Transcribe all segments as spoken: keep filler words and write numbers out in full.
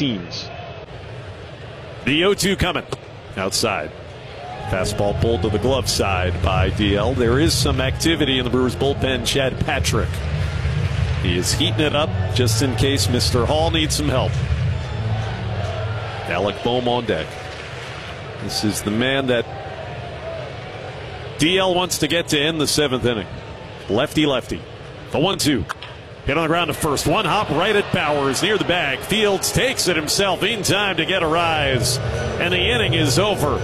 teams. The oh two coming outside. Fastball pulled to the glove side by D L. There is some activity in the Brewers bullpen. Chad Patrick. He is heating it up just in case Mister Hall needs some help. Alec Bohm on deck. This is the man that D L wants to get to end the seventh inning. Lefty, lefty. The one two. Hit on the ground to first. One hop right at Bowers near the bag. Fields takes it himself in time to get a rise. And the inning is over.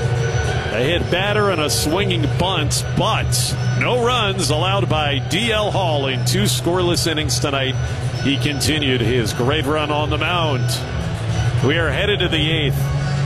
A hit batter and a swinging bunt, but no runs allowed by D L Hall in two scoreless innings tonight. He continued his great run on the mound. We are headed to the eighth,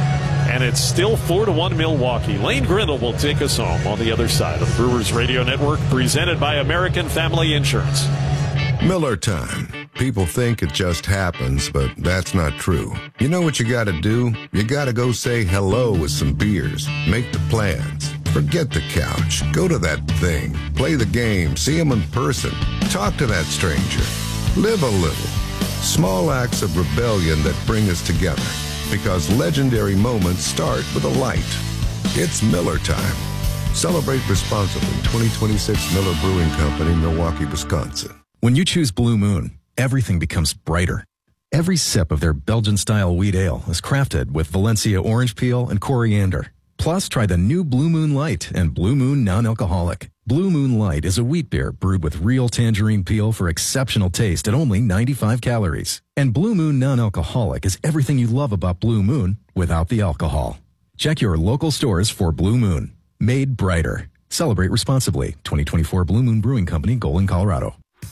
and it's still four to one Milwaukee. Lane Grindle will take us home on the other side of the Brewers Radio Network, presented by American Family Insurance. Miller time. People think it just happens, but that's not true. You know what you gotta do? You gotta go say hello with some beers. Make the plans. Forget the couch. Go to that thing. Play the game. See them in person. Talk to that stranger. Live a little. Small acts of rebellion that bring us together. Because legendary moments start with a light. It's Miller time. Celebrate responsibly. twenty twenty-six Miller Brewing Company, Milwaukee, Wisconsin. When you choose Blue Moon, everything becomes brighter. Every sip of their Belgian-style wheat ale is crafted with Valencia orange peel and coriander. Plus, try the new Blue Moon Light and Blue Moon Non-Alcoholic. Blue Moon Light is a wheat beer brewed with real tangerine peel for exceptional taste at only ninety-five calories. And Blue Moon Non-Alcoholic is everything you love about Blue Moon without the alcohol. Check your local stores for Blue Moon. Made brighter. Celebrate responsibly. twenty twenty-four Blue Moon Brewing Company, Golden, Colorado.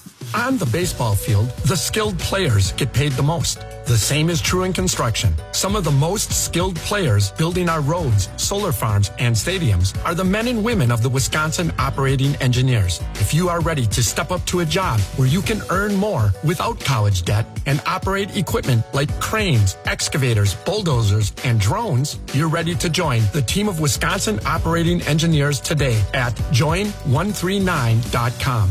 On the baseball field, the skilled players get paid the most. The same is true in construction. Some of the most skilled players building our roads, solar farms, and stadiums are the men and women of the Wisconsin Operating Engineers. If you are ready to step up to a job where you can earn more without college debt and operate equipment like cranes, excavators, bulldozers, and drones, you're ready to join the team of Wisconsin Operating Engineers today at join one three nine dot com.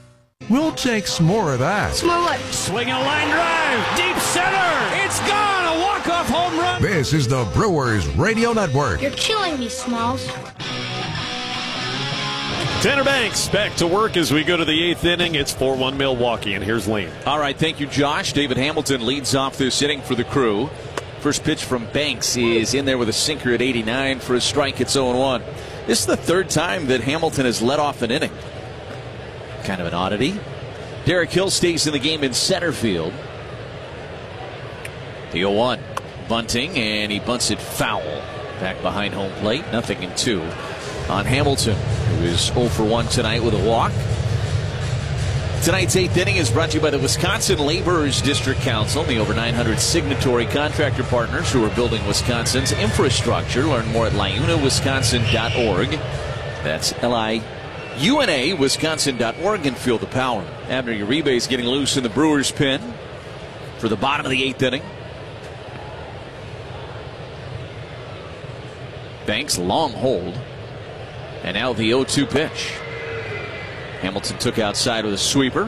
We'll take some more of that. Small what? Swinging a line drive, deep center. It's gone. A walk-off home run. This is the Brewers Radio Network. You're killing me, Smalls. Tanner Banks back to work as we go to the eighth inning. It's four one Milwaukee, and here's Lane. All right, thank you, Josh. David Hamilton leads off this inning for the Crew. First pitch from Banks is in there with a sinker at eighty-nine for a strike. It's oh one. This is the third time that Hamilton has led off an inning. Kind of an oddity. Derek Hill stays in the game in center field. The oh one. Bunting, and he bunts it foul. Back behind home plate. Nothing in two on Hamilton, who is oh for one tonight with a walk. Tonight's eighth inning is brought to you by the Wisconsin Laborers District Council, the over nine hundred signatory contractor partners who are building Wisconsin's infrastructure. Learn more at liuna wisconsin dot org. That's L I U N A Wisconsin dot org, and feel the power. Abner Uribe is getting loose in the Brewers' pen for the bottom of the eighth inning. Banks, long hold. And now the oh two pitch. Hamilton took outside with a sweeper.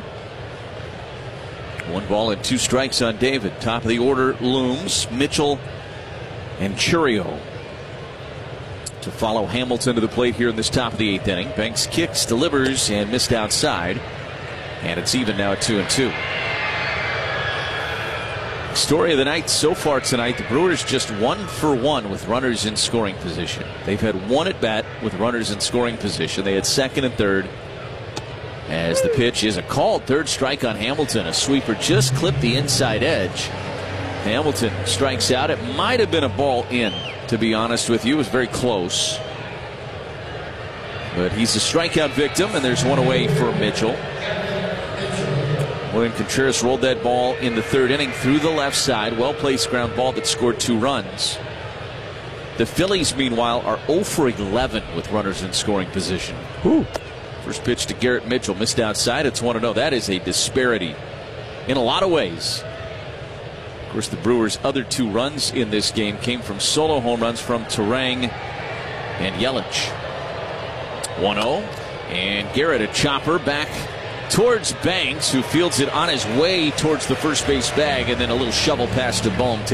One ball and two strikes on David. Top of the order looms Mitchell and Churio to follow Hamilton to the plate here in this top of the eighth inning. Banks kicks, delivers, and missed outside. And it's even now at two and two. Story of the night so far tonight, the Brewers just one for one with runners in scoring position. They've had one at bat with runners in scoring position. They had second and third. As the pitch is a called third strike on Hamilton. A sweeper just clipped the inside edge. Hamilton strikes out. It might have been a ball in, to be honest with you. It was very close. But he's a strikeout victim, and there's one away for Mitchell. William Contreras rolled that ball in the third inning through the left side. Well-placed ground ball that scored two runs. The Phillies, meanwhile, are oh for eleven with runners in scoring position. Ooh. First pitch to Garrett Mitchell. Missed outside. It's one oh. That is a disparity in a lot of ways. Of course, the Brewers' other two runs in this game came from solo home runs from Terang and Yelich. one oh. And Garrett, a chopper back towards Banks, who fields it on his way towards the first base bag, and then a little shovel pass to Bohm.